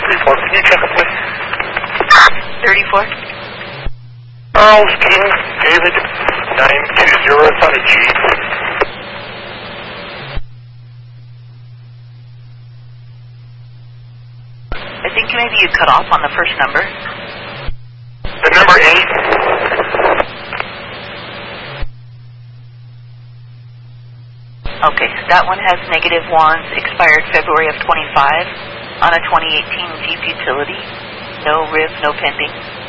34, can you check it, please? 34? Charles King David 920, it's on a G. I think maybe you cut off on the first number. The number 8. Okay, that one has -1s, expired February of 25 on a 2018 Jeep Utility. No RIV, no pending.